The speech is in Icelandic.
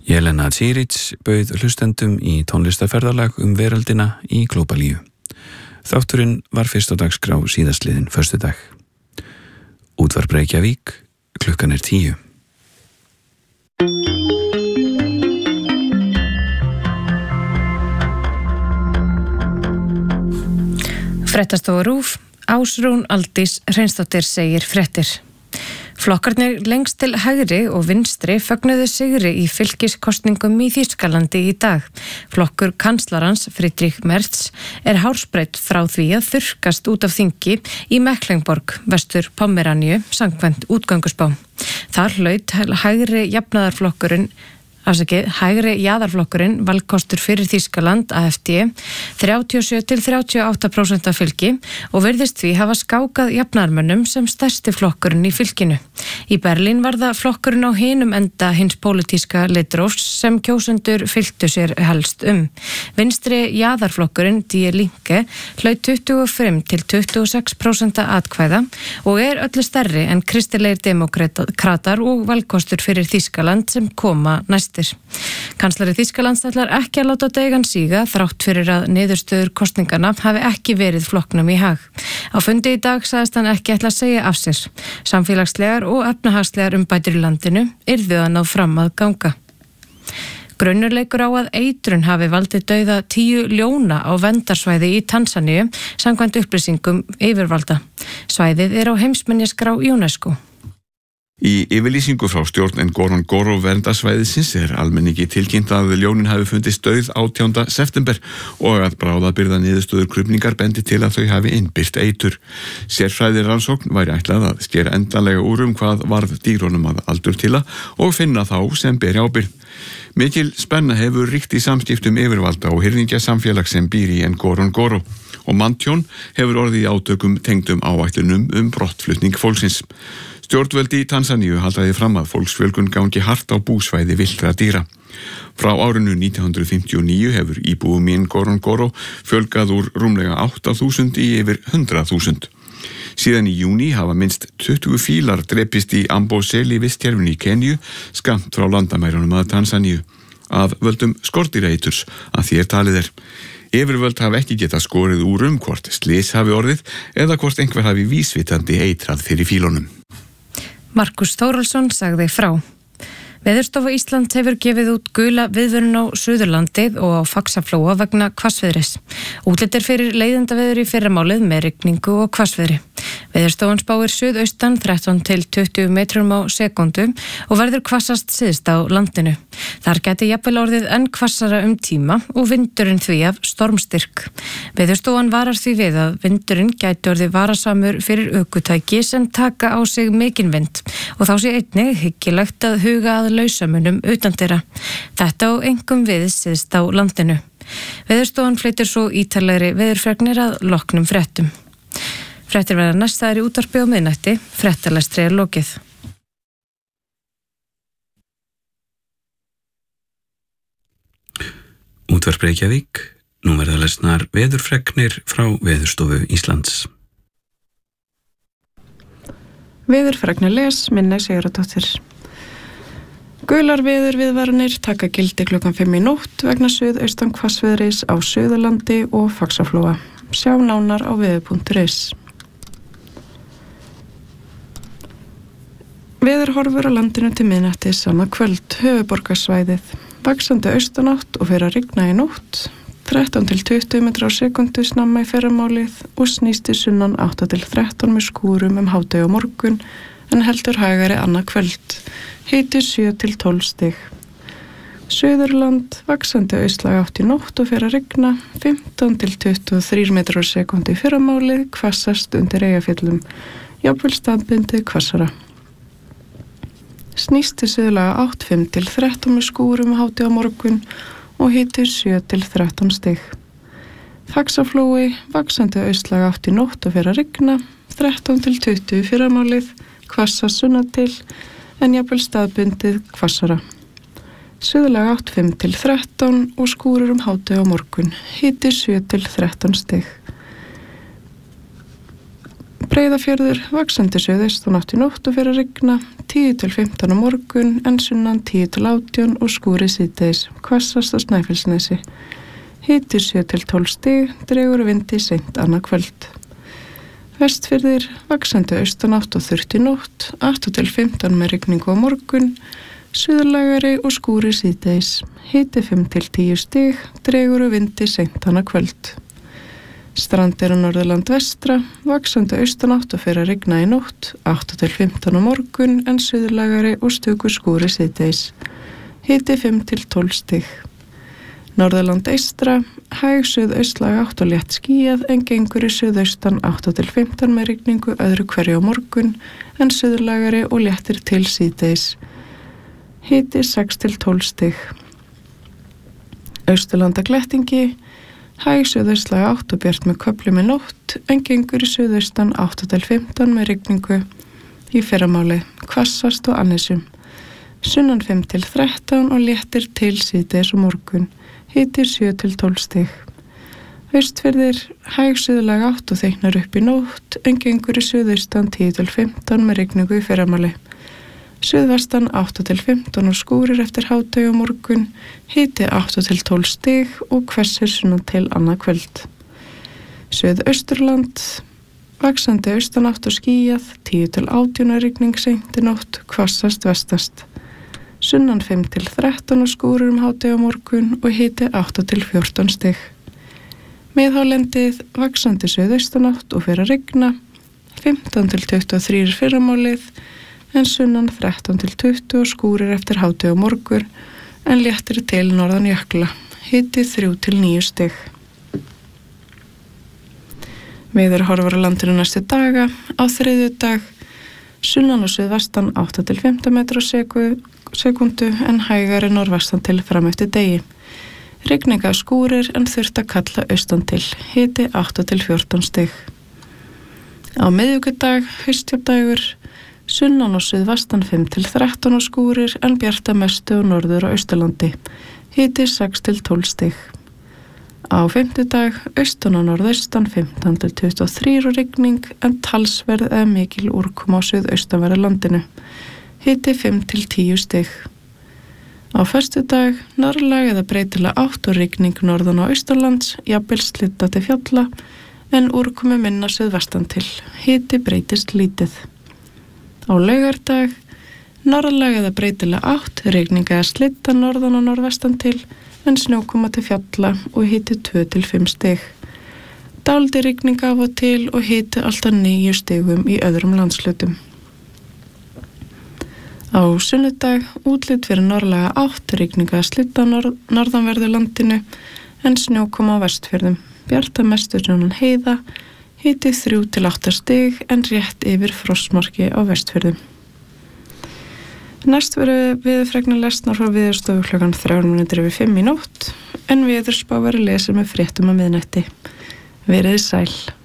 Jelena Čirić bauð hlustendum í tónlistarferðalag veröldina í Glóbalíu. Þátturinn var fyrst á dagskrá síðastliðinn föstudag. Útvarp Reykjavík, klukkan 10. Fréttastofa RÚV, Ásrún Aldís Hreinsdóttir segir fréttir. Flokkarnir lengst til hægri og vinstri fögnuðu sigri í fylkiskostningum í Þýskalandi í dag. Flokkur kanslarans Friedrich Merz hársbreidd frá því að þurrkast út af þingi í Mecklenburg, vestur Pomeráníu, samkvæmt útgöngusspá. Þar hlaut hægri jaðarflokkurinn valkostur fyrir Þýskaland AfD 37-38% af fylgi og virðist því hafa skákað jafnaðarmönnum sem stærsti flokkurinn í fylkinu. Í Berlín var það flokkurinn á hinum enda hins pólitíska litrófs sem kjósendur fylgdu sér helst Vinstri jaðarflokkurinn Die Linke hlaut 25-26% atkvæða og öllu stærri en kristilegir demokratar og valkostur fyrir Þýskaland sem koma næst. Kanslari Þýskalands ætlar ekki að láta deigan síga þrátt fyrir að niðurstöður kosninganna hafi ekki verið flokknum í hag. Á fundi í dag sagðist hann ekki ætla að segja af sér. Samfélagslegar og efnahagslegar umbætur í landinu yrðu að ná fram að ganga. Grunnur leikur á að eitrun hafi valdið dauða 10 ljóna á verndarsvæði í Tansaníu samkvæmt upplýsingum yfirvalda. Svæðið á heimsminjaskrá UNESCO. Í yfirlýsingu frá stjórn Ngorongoro verndarsvæðisins almenningi tilkynnt að ljónin hafi fundist dauð 18. september og að bráðabirgða niðurstöður krufningar bendi til að þau hafi innbyrt eitur. Sérfræðir rannsókn væri ætlað að skera endanlega úr hvað varð dýrunum að aldurtila og finna þá sem beri ábyrgð. Mikil spenna hefur ríkt í samskiptum yfirvalda og hirðingja samfélag sem býr í Ngorongoro og manntjón hefur orðið í átökum tengdum áætlunum brottflutning fólksins. Stjórnvöld í Tansaníu haldaði fram að fólksfjölgun gangi hart á búsvæði villtra dýra. Frá árinu 1959 hefur íbúum í Ngorongoro fjölgað úr rúmlega 8.000 í yfir 100.000. Síðan í júní hafa minnst 20 fílar drepist í Amboseli vistkerfinu í Keníu skammt frá landamærunum að Tansaníu af völdum skordýraeiturs að því talið Yfirvöld hafa ekki getað skorið úr hvort slys hafi orðið eða hvort einhver hafi vísvitandi eitrað fyrir fílunum. Markus Þórhallsson sagði frá. Veðurstofa Íslands hefur gefið út gula viðvörun á Suðurlandi og á Faxaflóa vegna hvassviðris. Útlit fyrir leiðindaveður í fyrramálið með rigningu og hvassviðri. Veðurstofan spáir suðaustan 13-20 metrum á sekúndu og verður hvassast syðst á landinu. Þar gæti jafnvel orðið enn hvassara tíma og vindurinn því af stormstyrk. Veðurstofan varar því við að vindurinn gæti orðið varasamur fyrir ökutæki sem taka á sig mikinn vind og þá sé einnig hyggilegt að huga að lausamunum utandyra. Þetta á einkum við syðst á landinu. Veðurstofan flytur svo ítarlegri veðurfregnir að loknum fréttum. Fréttir verða næstaðar í útvarpi á miðnætti, fréttalestri lokið. Útvarp Reykjavík, nú verða lesnar veðurfregnir frá Veðurstofu Íslands. Veðurfregnir Minna Sigurðardóttir. Gular veðurviðvaranir taka gildi klukkan 5 í nótt vegna suðaustan hvassviðris á Suðurlandi og Faxaflóa. Sjá nánar á veður.is. Veðurhorfur á landinu til miðnættis annað kvöld, höfuðborgarsvæðið. Vaxandi austanátt og fer að rigna í nótt, 13-20 metrar á sekundu snemma í fyrramálið og snýst í sunnan 8-13 með skúrum hádegi á morgun en heldur hægari annað kvöld. Hiti 7-12 stig. Suðurland, vaxandi austlæg átt í nótt og fer að rigna, 15-23 metrar á sekundu í fyrramálið, hvassast undir Eyjafjöllum, jafnvel staðbundið hvassara. Snýst í suðlaga 8-5-13 með skúrum hádegi á morgun og hiti 7-13 stig. Faxaflói, vaxandi austlæg átt í nótt og fer að rigna, 13-20 í fyrramálið, hvassast sunnatil en jafnvel staðbundið hvassara. Suðlaga 8-5-13 og skúrir hádegi á morgun, hiti 7-13 stig. Breiðafjörður, vaxandi suðaustanátt í nótt og fer að rigna, 10-15 á morgun, en sunnan 10-18 og skúri síðdegis, hvassast á Snæfellsnesi. Hiti 7-12 stig, dregur vindi seint annað kvöld. Vestfirðir, vaxandi austanátt og þurrt í nótt, 8-15 með rigningu á morgun, suðlægari og skúri síðdegis. Hiti 5-10 stig, dregur vindi seint annað kvöld. Strandir á Norðurland vestra, vaxandi austanátt og fer að rigna í nótt, 8-15 á morgun, en suðlægari og stöku skúri síðdegis. Hiti 5-12 stig. Norðurland eystra, hæg suðaustlæg átt og létt skýjað, en gengur í suðaustan 8-15 með rigningu öðru hverju á morgun, en suðlægari og léttir til síðdegis. Hiti 6-12 stig. Austurlanda glettingi, hæg suðaustlæg átt og bjart með köflum í nótt, en gengur í suðaustan 8-15 með rigningu í fyrramáli, hvassast og annesjum. Sunnan 5-13 og léttir til síðdegis og morgun, hiti 7-12 stig. Austfirðir, hæg suðlæg átt og þykknar upp í nótt, en gengur í suðaustan 10-15 með rigningu í fyrramáli. Suðvestan 8-15 og skúrir eftir hádegi á morgun, hiti 8-12 stig og hvessir sunnan til annað kvöld. Suðausturland, vaxandi austanátt og skýjað, 10-18 rigning seint í nótt, hvassast vestast. Sunnan 5-13 og skúrir hádegi á morgun og hiti 8-14 stig. Miðhálendið, vaxandi suðaustanátt og fer að rigna, 15-23 fyrramálið, en sunnan 13-20 og skúrir eftir hádegi á morgun, en léttir til norðan jökla, hiti 3-9 stig. Veðurhorfur á landinu næstu daga, á þriðjudag, sunnan og suðvestan 8-15 metrar á sekundu, en hægari norðvestan til fram eftir degi. Rigninga skúrir en þurft að kalla austan til, hiti 8-14 stig. Á miðvikudag, haustjafndagur, sunnan og suðvestan 5-13 og skúrir, en bjarta mestu og norður á Austurlandi, hiti 6-12 stig. Á fimmtudag, austan og norðaustan 15-23 og rigning, en talsverð eða mikil úrkoma á suðaustanverðu landinu, hiti 5-10 stig. Á föstudag, norðlæg eða breytilega átt og rigning norðan á Austurlands, jafnvel slydda til fjalla, en úrkomi minna suðvestan til, hiti breytist lítið. Á laugardag, norðlæg eða breytilega átt, rigning eða slydda norðan og norðvestan til, en snjókoma til fjalla og hiti 2-5 stig. Dálítil rigning af og til og hiti alltaf 9 stigum í öðrum landshlutum. Á sunnudag, útlit fyrir norðlæga átt, rigning eða slydda norðanverðu landinu, en snjókoma á Vestfjörðum, bjarta mestu sunnan heiða, hiti 3-8 stig, en rétt yfir frostmarki á Vestfjörðum. Næst verður veðurfregnar lesnar frá Veðurstofu klukkan 3:05 í nótt, en veðurspá verður lesið með fréttum á miðnætti. Verið sæl.